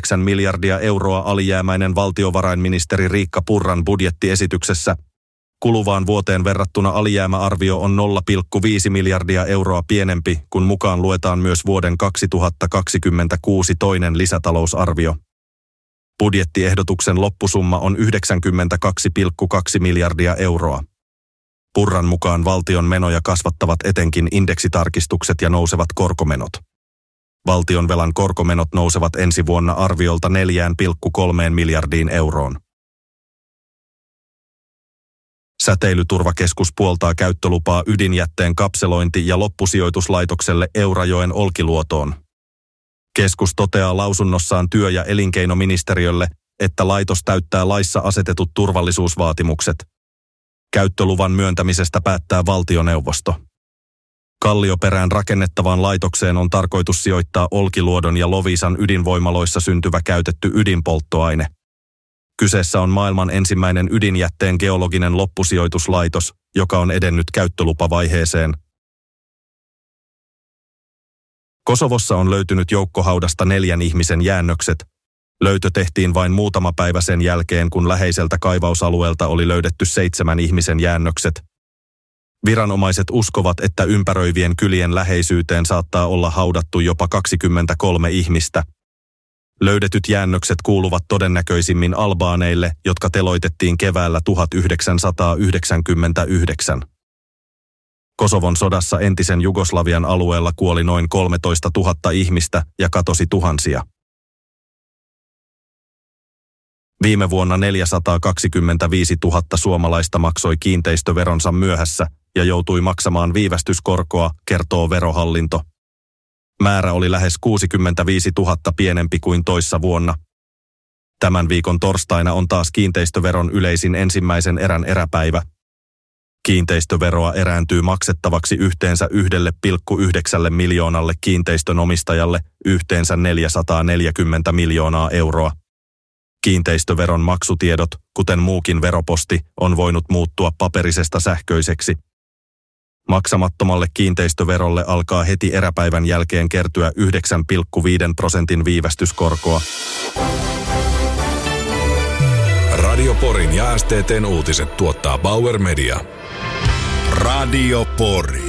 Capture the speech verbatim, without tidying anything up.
yhdeksän miljardia euroa alijäämäinen valtiovarainministeri Riikka Purran budjettiesityksessä. Kuluvaan vuoteen verrattuna alijäämäarvio on nolla pilkku viisi miljardia euroa pienempi, kun mukaan luetaan myös vuoden kaksituhattakaksikymmentäkuusi toinen lisätalousarvio. Budjettiehdotuksen loppusumma on yhdeksänkymmentäkaksi pilkku kaksi miljardia euroa. Purran mukaan valtion menoja kasvattavat etenkin indeksitarkistukset ja nousevat korkomenot. Valtionvelan korkomenot nousevat ensi vuonna arviolta neljä pilkku kolme miljardiin euroon. Säteilyturvakeskus puoltaa käyttölupaa ydinjätteen kapselointi- ja loppusijoituslaitokselle Eurajoen Olkiluotoon. Keskus toteaa lausunnossaan työ- ja elinkeinoministeriölle, että laitos täyttää laissa asetetut turvallisuusvaatimukset. Käyttöluvan myöntämisestä päättää valtioneuvosto. Kallioperään rakennettavaan laitokseen on tarkoitus sijoittaa Olkiluodon ja Loviisan ydinvoimaloissa syntyvä käytetty ydinpolttoaine. Kyseessä on maailman ensimmäinen ydinjätteen geologinen loppusijoituslaitos, joka on edennyt käyttölupavaiheeseen. Kosovossa on löytynyt joukkohaudasta neljän ihmisen jäännökset. Löytö tehtiin vain muutama päivä sen jälkeen, kun läheiseltä kaivausalueelta oli löydetty seitsemän ihmisen jäännökset. Viranomaiset uskovat, että ympäröivien kylien läheisyyteen saattaa olla haudattu jopa kaksikymmentäkolme ihmistä. Löydetyt jäännökset kuuluvat todennäköisimmin albaaneille, jotka teloitettiin keväällä tuhatyhdeksänsataayhdeksänkymmentäyhdeksän. Kosovon sodassa entisen Jugoslavian alueella kuoli noin kolmetoista tuhatta ihmistä ja katosi tuhansia. Viime vuonna neljäsataakaksikymmentäviisi tuhatta suomalaista maksoi kiinteistöveronsa myöhässä ja joutui maksamaan viivästyskorkoa, kertoo Verohallinto. Määrä oli lähes kuusikymmentäviisi tuhatta pienempi kuin toissa vuonna. Tämän viikon torstaina on taas kiinteistöveron yleisin ensimmäisen erän eräpäivä. Kiinteistöveroa erääntyy maksettavaksi yhteensä yksi pilkku yhdeksän miljoonalle kiinteistön omistajalle, yhteensä neljäsataaneljäkymmentä miljoonaa euroa. Kiinteistöveron maksutiedot, kuten muukin veroposti, on voinut muuttua paperisesta sähköiseksi. Maksamattomalle kiinteistöverolle alkaa heti eräpäivän jälkeen kertyä yhdeksän pilkku viisi prosentin viivästyskorkoa. Radio Porin ja S T T:n uutiset tuottaa Bauer Media. Radio Pori.